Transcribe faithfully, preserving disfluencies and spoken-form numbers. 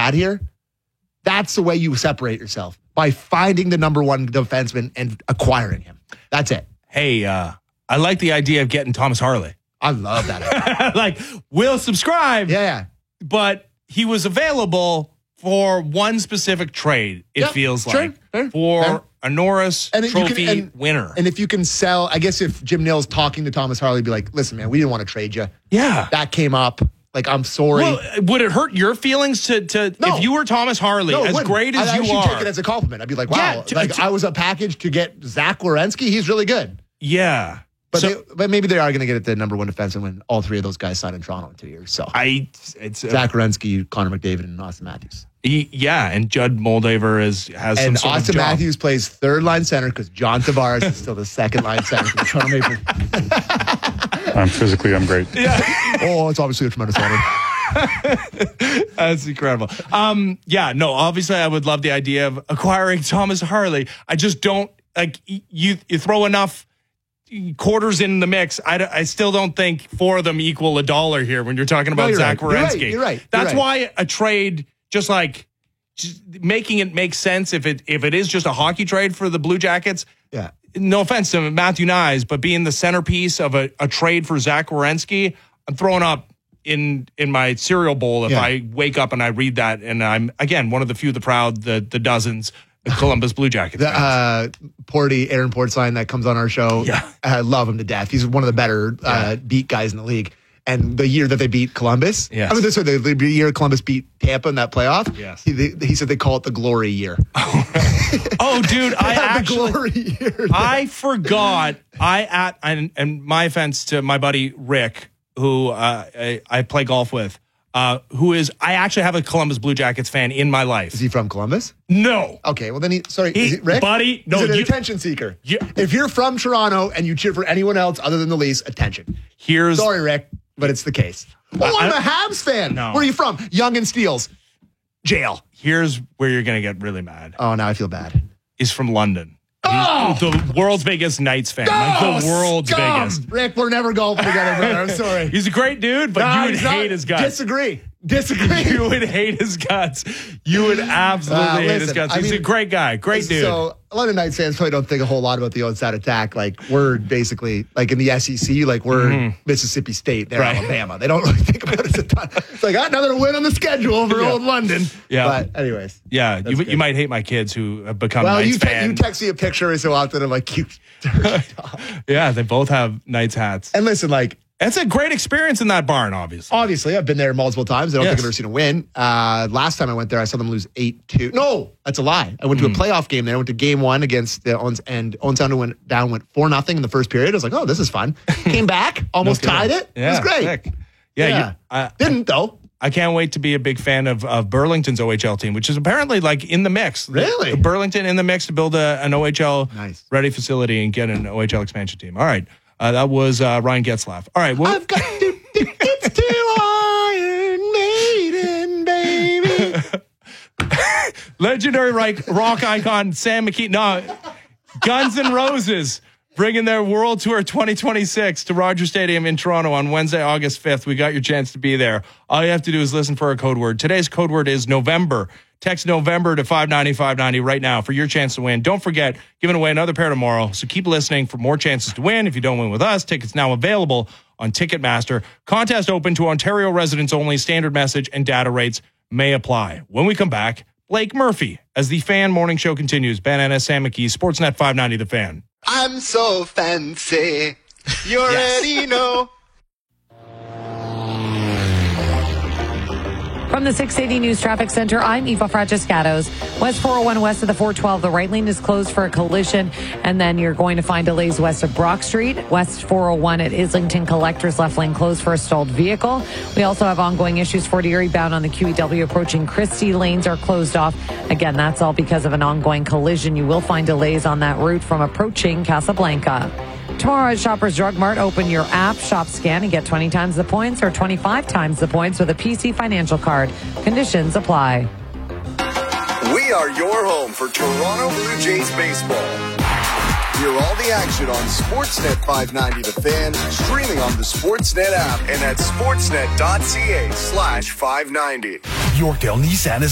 had here, that's the way you separate yourself, by finding the number one defenseman and acquiring him. That's it. Hey, uh, I like the idea of getting Thomas Harley. I love that idea. Like, we'll subscribe. Yeah. But he was available for one specific trade, it Yeah, feels sure, like, fair, for fair. a Norris And you can- Trophy and- winner. And if you can sell, I guess if Jim Nill's talking to Thomas Harley, be like, listen, man, we didn't want to trade you. Yeah. That came up. Like, I'm sorry. Well, would it hurt your feelings to, to No. if you were Thomas Harley, No, it as wouldn't. great as I, you I should are? take it as a compliment. I'd be like, wow, Yeah, to- like to- I was a package to get Zach Werenski. He's really good. yeah. But So, they, but maybe they are going to get it the number one defenseman when all three of those guys sign in Toronto in two years. So I, it's, uh, Zach Werenski, Connor McDavid, and Austin Matthews. he, yeah, and Judd Moldaver is, has And some sort Austin of job. Matthews plays third line center because John Tavares is still the second line center for the Toronto Maple Leafs. I'm physically, I'm great. Oh, it's obviously a tremendous honor. That's incredible. Um, yeah, no, obviously I would love the idea of acquiring Thomas Harley. I just don't, like, y- you, you throw enough quarters in the mix. I, d- I still don't think four of them equal a dollar here when you're talking about you're Zach right. You're right. Werenski. You're right. You're That's right. why a trade, just like just making it make sense if it if it is just a hockey trade for the Blue Jackets. Yeah. No offense to Matthew Nyes, but being the centerpiece of a, a trade for Zach Werenski, I'm throwing up in in my cereal bowl if Yeah. I wake up and I read that, and I'm again one of the few, the proud, the the dozens, the Columbus Blue Jackets. The fans. uh, Porty, Aaron Portzline that comes on our show. Yeah. I love him to death. He's one of the better uh, beat guys in the league. And the year that they beat Columbus, Yes. I mean, this was the, the year Columbus beat Tampa in that playoff. Yes. He, they, he said they call it the glory year. Oh, dude, I the actually glory year. I forgot. I at and, and my offense to my buddy Rick, who uh, I, I play golf with, uh, who is I actually have a Columbus Blue Jackets fan in my life. Is he from Columbus? No. Okay, well then he. Sorry, He- is it Rick? buddy, no, He's an you- attention seeker. You- if you're from Toronto and you cheer for anyone else other than the Leafs, attention. Here's Sorry, Rick, but it's the case. Oh, I- I'm a Habs fan. No. Where are you from? Young and Steels. Jail. here's where you're gonna get really mad. Oh, now I feel bad. He's from London. Oh! He's the world's biggest Knights fan. like Oh, the world's scum! biggest. Rick, we're never golfing together, brother. I'm sorry. He's a great dude, but No, you would he's not. hate his guts. Disagree. Disagree. You would hate his guts. You would absolutely Uh, hate his listen, guts. I He's mean, a great guy. Great dude. So a lot of Knights fans probably don't think a whole lot about the onside attack. Like we're basically like in the S E C, like we're Mississippi State, they're Right. Alabama. They don't really think about it a ton. It's like ah, another win on the schedule for Yeah. old London. Yeah. But anyways. yeah, you, good. you might hate my kids who have become Well, Knights you, te- fans. you text me a picture every so often. I'm like, you. Yeah, they both have Knights hats. And listen, like, It's a great experience in that barn, obviously. obviously, I've been there multiple times. I don't Yes. think I've ever seen a win. Uh, last time I went there, I saw them lose eight two. No, that's a lie. I went to Hmm. a playoff game there. I went to game one against the Owens, and Owens Sound went down, went four nothing in the first period. I was like, oh, this is fun. Came back, almost kidding. tied it. Yeah, it was great. sick. Yeah, Yeah. You, I, Didn't, though. I can't wait to be a big fan of, of Burlington's O H L team, which is apparently like in the mix. Really? Burlington in the mix to build a, an O H L Nice. ready facility and get an O H L expansion team. All right. Uh, that was uh, Ryan Getzlaff. All right. Well, I've got to, it's to Iron Maiden, baby. legendary rock, rock icon Sam McKee. No, Guns N' Roses bringing their World Tour twenty twenty-six to Rogers Stadium in Toronto on Wednesday, August fifth. We got your chance to be there. All you have to do is listen for a code word. Today's code word is November. Text November to five ninety, five ninety right now for your chance to win. Don't forget, giving away another pair tomorrow. So keep listening for more chances to win. If you don't win with us, tickets now available on Ticketmaster. Contest open to Ontario residents only. Standard message and data rates may apply. When we come back, Blake Murphy as the Fan Morning Show continues. Ben Ennis, Sam McKee, Sportsnet five ninety, The Fan. I'm so fancy. You Yes. already know. From the six eighty News Traffic Center, I'm Eva Fragiscatos. West four oh one west of the four twelve, the right lane is closed for a collision, and then you're going to find delays west of Brock Street. West four oh one at Islington Collectors, left lane closed for a stalled vehicle. We also have ongoing issues for Erie bound on the Q E W approaching Christie. Lanes are closed off. Again, that's all because of an ongoing collision. You will find delays on that route from approaching Casablanca. Tomorrow at Shoppers Drug Mart, open your app, shop, scan, and get twenty times the points or twenty-five times the points with a P C financial card. Conditions apply. We are your home for Toronto Blue Jays baseball. Hear all the action on Sportsnet five ninety The Fan, streaming on the Sportsnet app and at sportsnet.ca slash 590. Yorkdale Nissan is